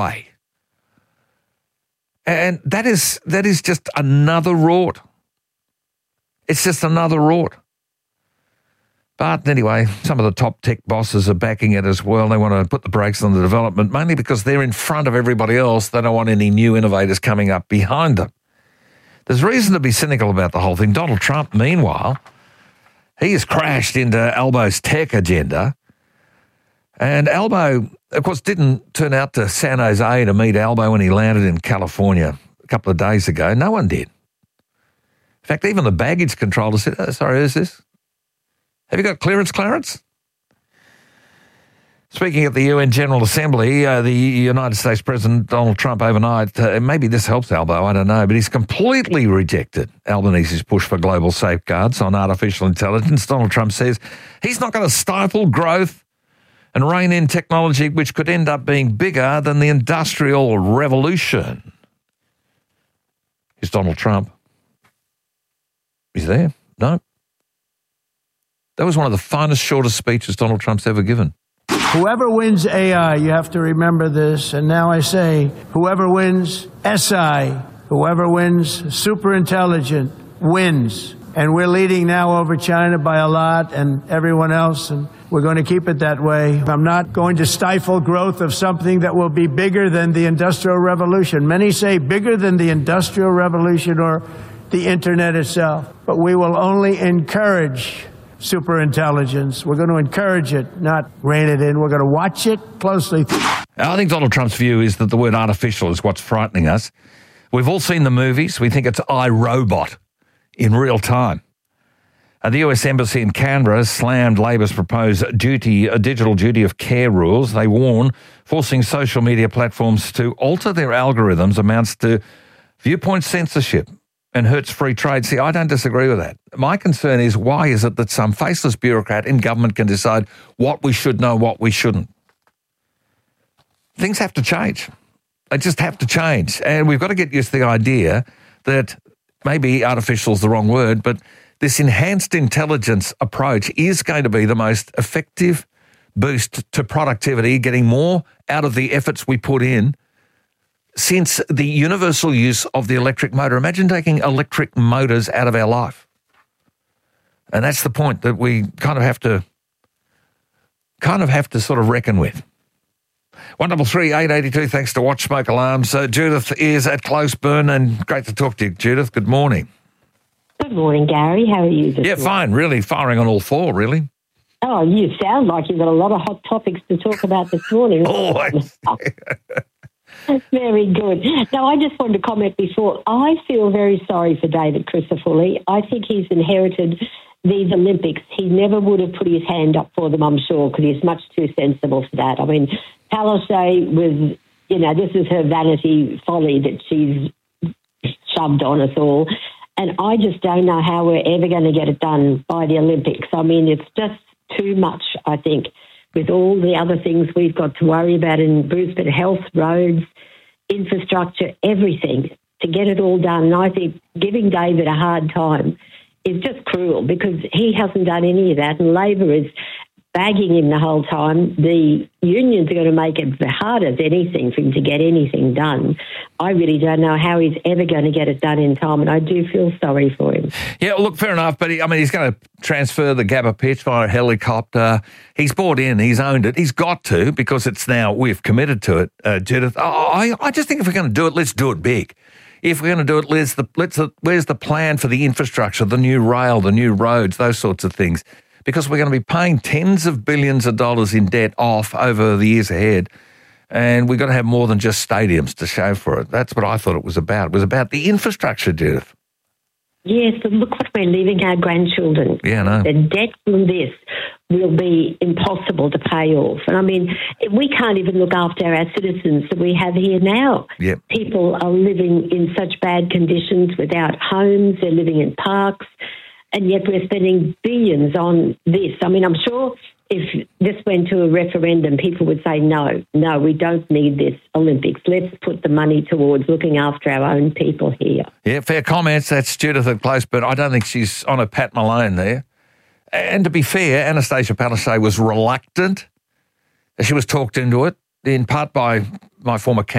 way. And that is just another rort. It's just another rort. But anyway, some of the top tech bosses are backing it as well. They want to put the brakes on the development, mainly because they're in front of everybody else. They don't want any new innovators coming up behind them. There's reason to be cynical about the whole thing. Donald Trump, meanwhile, he has crashed into Albo's tech agenda. And Albo, of course, didn't turn out to San Jose to meet Albo when he landed in California a couple of days ago. No one did. In fact, even the baggage controller said, "Oh, sorry, who's this? Have you got clearance, Clarence?" Speaking at the UN General Assembly, the United States President Donald Trump overnight, maybe this helps Albo, I don't know, but he's completely rejected Albanese's push for global safeguards on artificial intelligence. Donald Trump says he's not going to stifle growth and rein in technology which could end up being bigger than the Industrial Revolution. Is Donald Trump? Is there? No. That was one of the finest, shortest speeches Donald Trump's ever given. Whoever wins AI, you have to remember this, and now I say, whoever wins SI, whoever wins super intelligent, wins. And we're leading now over China by a lot and everyone else, and we're going to keep it that way. I'm not going to stifle growth of something that will be bigger than the Industrial Revolution. Many say bigger than the Industrial Revolution or the Internet itself, but we will only encourage superintelligence. We're going to encourage it, not rein it in. We're going to watch it closely. I think Donald Trump's view is that the word artificial is what's frightening us. We've all seen the movies. We think it's iRobot in real time. The US Embassy in Canberra has slammed Labor's proposed digital duty of care rules. They warn forcing social media platforms to alter their algorithms amounts to viewpoint censorship and hurts free trade. See, I don't disagree with that. My concern is, why is it that some faceless bureaucrat in government can decide what we should know, what we shouldn't? Things have to change. They just have to change. And we've got to get used to the idea that maybe artificial is the wrong word, but this enhanced intelligence approach is going to be the most effective boost to productivity, getting more out of the efforts we put in since the universal use of the electric motor. Imagine taking electric motors out of our life. And that's the point that we kind of have to sort of reckon with. 133 882, thanks to Watch Smoke Alarms. Judith is at Closeburn, and great to talk to you, Judith. Good morning. Good morning, Gary. How are you this morning? Fine. Really firing on all four, really. Oh, you sound like you've got a lot of hot topics to talk about this morning. Always. That's very good. Now, I just wanted to comment before. I feel very sorry for David Crisafulli. I think he's inherited these Olympics. He never would have put his hand up for them, I'm sure, because he's much too sensible for that. I mean, Palaszczuk was, this is her vanity folly that she's shoved on us all. And I just don't know how we're ever going to get it done by the Olympics. I mean, it's just too much, I think, with all the other things we've got to worry about in Brisbane, health, roads, infrastructure, everything, to get it all done. And I think giving David a hard time is just cruel because he hasn't done any of that, and Labor is bagging him the whole time. The unions are going to make it hard as anything for him to get anything done. I really don't know how he's ever going to get it done in time, and I do feel sorry for him. Yeah, look, fair enough, but he's going to transfer the Gabba pitch via helicopter. He's bought in, he's owned it. He's got to, because it's now, we've committed to it, Judith. I just think if we're going to do it, let's do it big. If we're going to do it, where's the plan for the infrastructure, the new rail, the new roads, those sorts of things? Because we're going to be paying tens of billions of dollars in debt off over the years ahead, and we've got to have more than just stadiums to show for it. That's what I thought it was about. It was about the infrastructure, Judith. Yes, but look what we're leaving our grandchildren. Yeah, I know. The debt from this will be impossible to pay off. And I mean, we can't even look after our citizens that we have here now. Yep. People are living in such bad conditions without homes. They're living in parks. And yet we're spending billions on this. I mean, I'm sure if this went to a referendum, people would say, no, we don't need this Olympics. Let's put the money towards looking after our own people here. Yeah, fair comments. That's Judith at Close, but I don't think she's on a Pat Malone there. And to be fair, Anastasia Palaszczuk was reluctant. She was talked into it. in part by my former